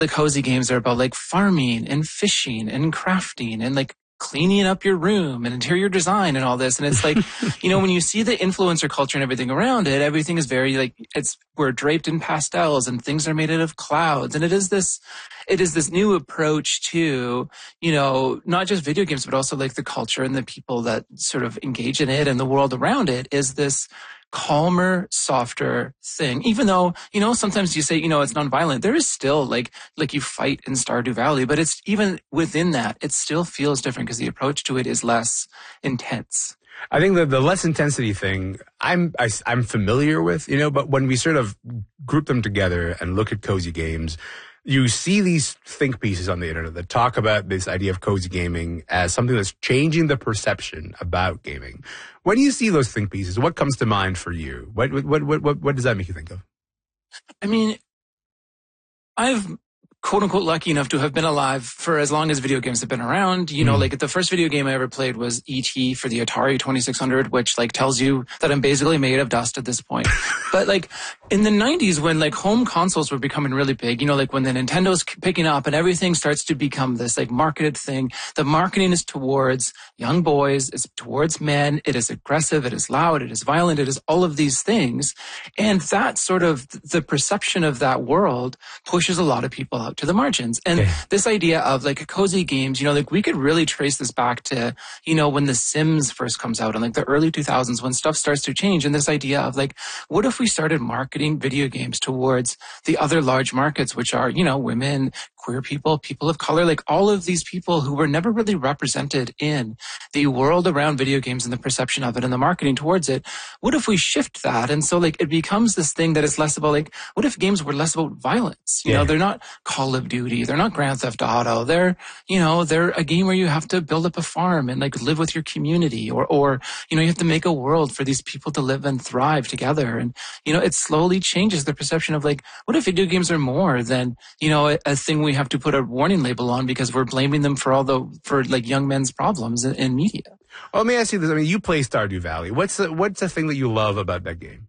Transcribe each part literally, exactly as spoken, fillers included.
the cozy games are about like farming and fishing and crafting and like cleaning up your room and interior design and all this. And it's like, you know, when you see the influencer culture and everything around it, everything is very like, it's, we're draped in pastels and things are made out of clouds. And it is this, it is this new approach to, you know, not just video games, but also like the culture and the people that sort of engage in it and the world around it is this calmer, softer thing. Even though, you know, sometimes you say, you know, it's nonviolent. There is still like, like you fight in Stardew Valley, but it's even within that, it still feels different because the approach to it is less intense. I think that the less intensity thing, I'm I, I'm familiar with, you know, but when we sort of group them together and look at cozy games, you see these think pieces on the internet that talk about this idea of cozy gaming as something that's changing the perception about gaming. When you see those think pieces, what comes to mind for you? What what what what, what does that make you think of? I mean, I've quote unquote lucky enough to have been alive for as long as video games have been around. You know, mm. like the first video game I ever played was E T for the Atari twenty-six hundred, which like tells you that I'm basically made of dust at this point. But like in the nineties when like home consoles were becoming really big, you know, like when the Nintendo's picking up and everything starts to become this like marketed thing, the marketing is towards young boys, it's towards men, it is aggressive, it is loud, it is violent, it is all of these things. And that sort of the perception of that world pushes a lot of people out to the margins. And okay. this idea of like cozy games, you know, like we could really trace this back to, you know, when The Sims first comes out in like the early two thousands when stuff starts to change. And this idea of like, what if we started marketing video games towards the other large markets, which are, you know, women, queer people, people of color, like all of these people who were never really represented in the world around video games and the perception of it and the marketing towards it. What if we shift that? And so like it becomes this thing that is less about like, what if games were less about violence? You yeah. know, they're not Call of Duty, they're not Grand Theft Auto. They're, you know, they're a game where you have to build up a farm and like live with your community or, or, you know, you have to make a world for these people to live and thrive together. And, you know, it slowly changes the perception of like, what if video games are more than, you know, a, a thing we have to put a warning label on because we're blaming them for all the, for like young men's problems in, in media. Well, let me ask you this. I mean, you play Stardew Valley. What's the, what's the thing that you love about that game?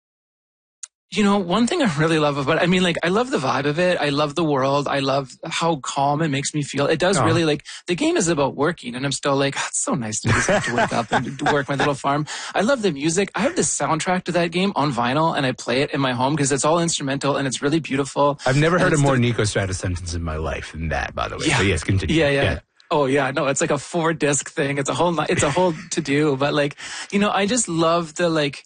You know, one thing I really love about it, I mean, like, I love the vibe of it. I love the world. I love how calm it makes me feel. It does oh. really, like, the game is about working, and I'm still like, oh, it's so nice to just have to wake up and work my little farm. I love the music. I have the soundtrack to that game on vinyl, and I play it in my home because it's all instrumental, and it's really beautiful. I've never heard a more the- Nico Stratus sentence in my life than that, by the way. Yeah. So, yes, continue. Yeah, yeah. yeah. Oh yeah, no, it's like a four disc thing. It's a whole, it's a whole to do, but like, you know, I just love the like,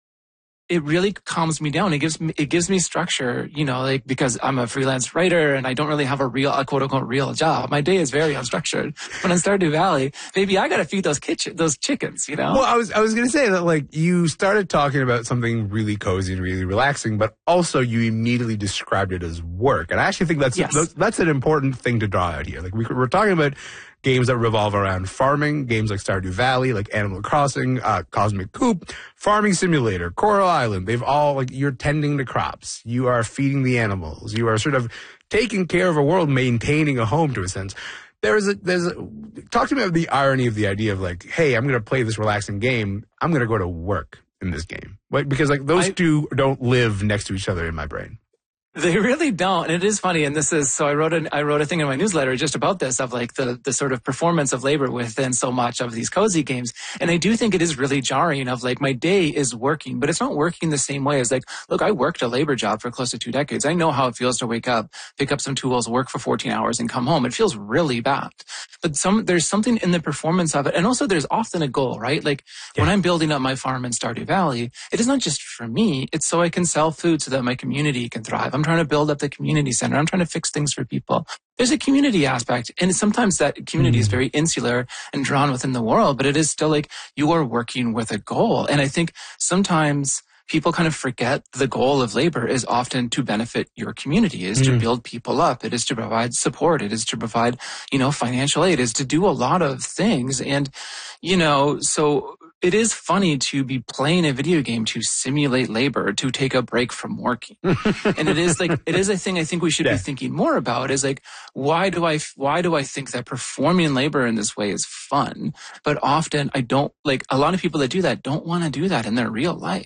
it really calms me down. It gives me, it gives me structure, you know, like because I'm a freelance writer and I don't really have a real, a quote unquote real job. My day is very unstructured. But in Stardew Valley, maybe I got to feed those kitchen, those chickens, you know? Well, I was, I was going to say that like you started talking about something really cozy and really relaxing, but also you immediately described it as work. And I actually think that's, yes. that's, that's an important thing to draw out here. Like we, we're talking about games that revolve around farming, games like Stardew Valley, like Animal Crossing, uh, Cosmic Coop, Farming Simulator, Coral Island. They've all, like, you're tending the crops. You are feeding the animals. You are sort of taking care of a world, maintaining a home to a sense. There's a, there's a, talk to me about the irony of the idea of like, hey, I'm going to play this relaxing game. I'm going to go to work in this game. Like, because like those I, two don't live next to each other in my brain. They really don't. And it is funny. And this is, so I wrote an, I wrote a thing in my newsletter just about this, of like the, the sort of performance of labor within so much of these cozy games. And I do think it is really jarring of like, my day is working, but it's not working the same way as like, look, I worked a labor job for close to two decades. I know how it feels to wake up, pick up some tools, work for fourteen hours and come home. It feels really bad. But some, there's something in the performance of it. And also there's often a goal, right? Like yeah. when I'm building up my farm in Stardew Valley, it is not just for me. It's so I can sell food so that my community can thrive. I'm trying to build up the community center. I'm trying to fix things for people. There's a community aspect. And sometimes that community mm-hmm. is very insular and drawn within the world, but it is still like you are working with a goal. And I think sometimes people kind of forget the goal of labor is often to benefit your community, is mm-hmm. to build people up. It is to provide support. It is to provide, you know, financial aid. It is to do a lot of things. And, you know, so it is funny to be playing a video game to simulate labor, to take a break from working. And it is like, it is a thing I think we should yeah. be thinking more about is like, why do I, why do I think that performing labor in this way is fun? But often I don't, like a lot of people that do that don't want to do that in their real life.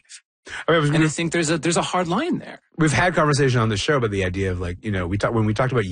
I mean, I was, And I think there's a there's a hard line there. we've had conversation on the show about the idea of like, you know, we talk when we talked about